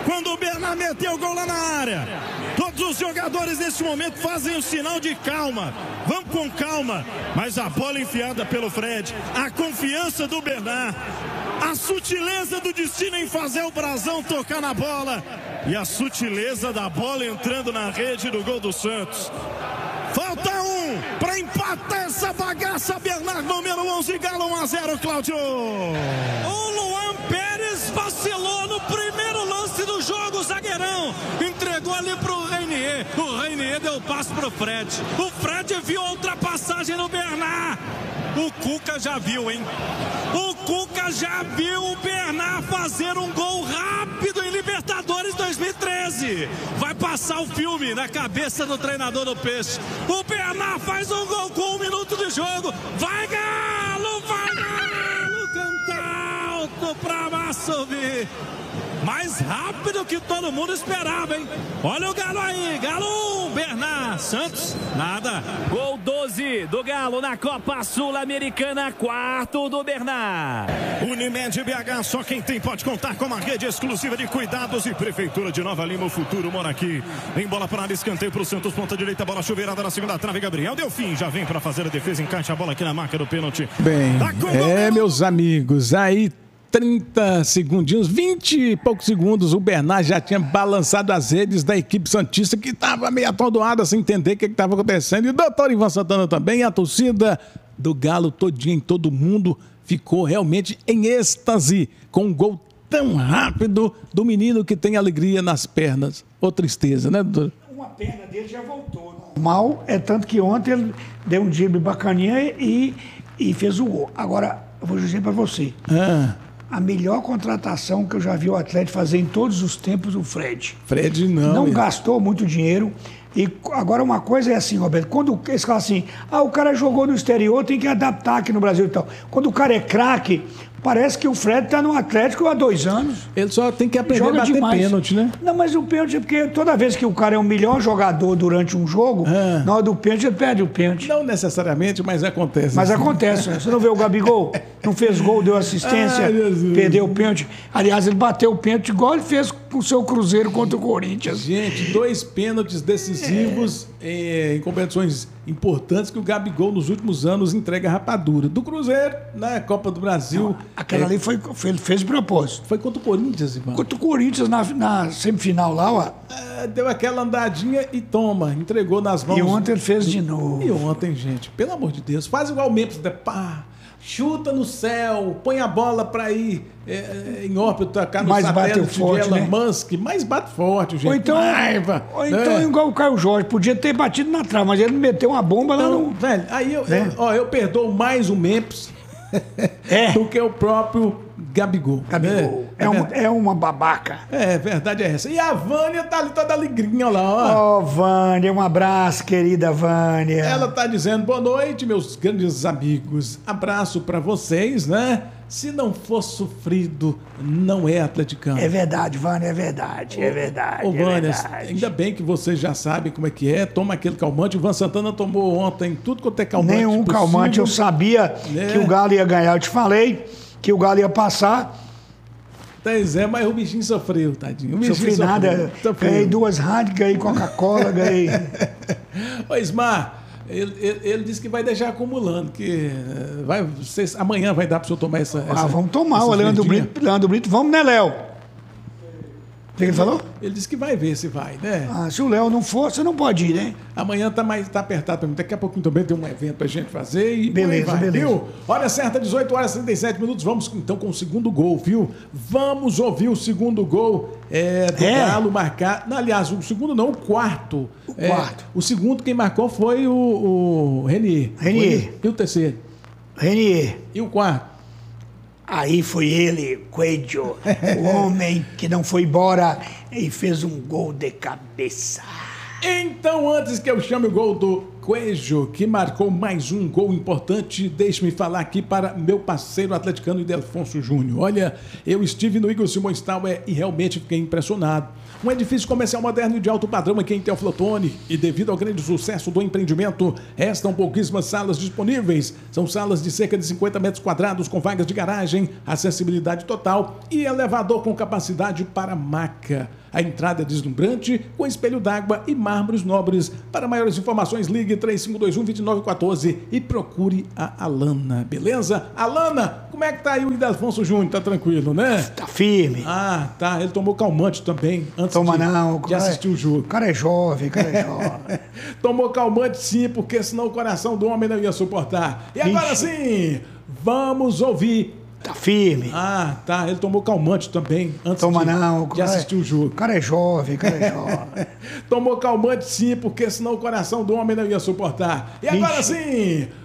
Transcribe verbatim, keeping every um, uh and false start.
quando o Bernard meteu o gol lá na área. Todos os jogadores nesse momento fazem o sinal de calma. Vamos com calma. Mas a bola enfiada pelo Fred, a confiança do Bernard, a sutileza do destino em fazer o brasão tocar na bola e a sutileza da bola entrando na rede do gol do Santos. Falta um para empatar essa bagaça. Bernard, número onze, Galo um a zero, Cláudio. O Luan Pérez vacilou no primeiro lance do jogo, o zagueirão entregou ali pro Reinier. O Reinier deu passe pro Fred. O Fred viu a ultrapassagem no Bernard. O Cuca já viu, hein? O Cuca já viu o Bernard fazer um gol rápido em Libertadores dois mil e treze. Vai passar o filme na cabeça do treinador do Peixe. O Bernard faz um gol com um minuto de jogo. Vai, Galo! Vai, Galo! Canta alto pra Massovir. Mais rápido que todo mundo esperava, hein? Olha o Galo aí. Galo um, Bernard. Santos, nada. Gol doze do Galo na Copa Sul-Americana, quarto do Bernard. Unimed B H, só quem tem pode contar com uma rede exclusiva de cuidados. E Prefeitura de Nova Lima, o futuro mora aqui. Em bola para área, escanteio para o Santos, ponta direita, bola chuveirada na segunda trave. Gabriel Delfim já vem para fazer a defesa, encaixa a bola aqui na marca do pênalti. Bem, Tá com é, gol. meus amigos, aí trinta segundinhos, vinte e poucos segundos, o Bernard já tinha balançado as redes da equipe santista, que estava meio atordoada, sem entender o que estava acontecendo. E o doutor Ivan Santana também, a torcida do Galo todinha, em todo mundo, ficou realmente em êxtase com um gol tão rápido do menino que tem alegria nas pernas. Ou tristeza, né, doutor? Uma perna dele já voltou. Mal é tanto que ontem ele deu um drible bacaninha e, e fez o gol. Agora, eu vou dizer para você. Ah. A melhor contratação que eu já vi o Atlético fazer em todos os tempos, o Fred. Fred não. Não é. gastou muito dinheiro. E agora uma coisa é assim, Roberto, quando eles falam assim, ah, o cara jogou no exterior, tem que adaptar aqui no Brasil e tal. Quando o cara é craque, parece que o Fred está no Atlético há dois anos. Ele só tem que aprender Joga a bater demais. pênalti, né? Não, mas o pênalti é porque toda vez que o cara é o melhor jogador durante um jogo, Ah. na hora do pênalti, ele perde o pênalti. Não necessariamente, mas acontece. Mas acontece, né? Você não vê o Gabigol? Não fez gol, deu assistência, Ai, Jesus. perdeu o pênalti. Aliás, ele bateu o pênalti igual ele fez com o seu Cruzeiro contra o Corinthians. Gente, dois pênaltis decisivos é. em, em competições importantes que o Gabigol nos últimos anos entrega rapadura. Do Cruzeiro, na Copa do Brasil. Aquela é, ali foi, foi, ele fez de propósito. Foi contra o Corinthians, Ivan. Contra o Corinthians na, na semifinal lá, ó. É, deu aquela andadinha e toma, entregou nas mãos. E ontem ele fez de novo. E ontem, gente, pelo amor de Deus, faz igual o Memphis, né? Pá, chuta no céu, põe a bola pra ir é, em órbita, cá no Mas bateu satélite forte, de Elon né? Musk, mas bate forte, gente. Ou então, Raiva, ou então né? igual o Caio Jorge, podia ter batido na trave, mas ele meteu uma bomba lá Então, no... velho, aí eu, É. eu, ó, eu perdoo mais o Memphis É. do que o próprio Gabigol. Gabigol. É, É, um- verdade. é uma babaca. É, verdade é essa. E a Vânia tá ali toda alegrinha, olha lá, ó. Ó, Vânia, um abraço, querida Vânia. Ela tá dizendo, boa noite, meus grandes amigos. Abraço pra vocês, né? Se não for sofrido, não é atleticano. É verdade, Vânia, é verdade, é verdade, Ô, é Vânia, verdade. ainda bem que vocês já sabem como é que é. Toma aquele calmante. O Ivan Santana tomou ontem tudo quanto é calmante Nenhum possível. calmante, eu sabia É. que o Galo ia ganhar, eu te falei que o Galo ia passar, Pois é, mas o bichinho sofreu, tadinho. O bichinho sofri sofreu, nada, sofreu. ganhei duas rádios, ganhei Coca-Cola, ganhei... Ô, Ismar, ele, ele, ele disse que vai deixar acumulando, que eh, vai, vocês, amanhã vai dar para o senhor tomar essa, essa Ah, vamos tomar, essas o Leandro verdinhas. Brito, Leandro Brito, vamos, né, Léo? O que ele falou? Ele disse que vai ver se vai, né? Ah, se o Léo não for, você não pode ir, né? Amanhã tá mais tá apertado pra mim. Daqui a pouquinho também tem um evento pra gente fazer e Beleza, por aí vai, beleza. viu? Hora certa, dezoito horas e trinta e sete minutos. Vamos então com o segundo gol, viu? Vamos ouvir o segundo gol é, do É? Galo marcar. Não, aliás, o segundo não, o quarto. O É, quarto. O segundo quem marcou foi o, o Renier. Renier. Foi- E o terceiro? Renier, E o quarto? aí foi ele, Coelho, o homem que não foi embora e fez um gol de cabeça. Então, antes que eu chame o gol do Coelho, que marcou mais um gol importante. Deixe-me falar aqui para meu parceiro atleticano Idelfonso Júnior. Olha, eu estive no Igor Simões Tower e realmente fiquei impressionado. Um edifício comercial moderno e de alto padrão aqui em Teoflotone, e devido ao grande sucesso do empreendimento, restam pouquíssimas salas disponíveis. São salas de cerca de cinquenta metros quadrados com vagas de garagem, acessibilidade total e elevador com capacidade para maca. A entrada é deslumbrante, com espelho d'água e mármores nobres. Para maiores informações, ligue três cinco dois um, dois nove um quatro e procure a Alana, beleza? Alana, como é que tá aí o Idelfonso Júnior? Tá tranquilo, né? Tá firme. Ah, tá. Ele tomou calmante também, antes Toma de, não, de assistir o jogo. O cara é jovem, o cara é jovem. Tomou calmante sim, porque senão o coração do homem não ia suportar. E agora Ixi. sim, vamos ouvir... Tá firme. Ah, tá. Ele tomou calmante também, antes Toma de, não, de assistir é, o jogo. O cara é jovem, o cara é jovem. Tomou calmante sim, porque senão o coração do homem não ia suportar. E agora Ixi. sim,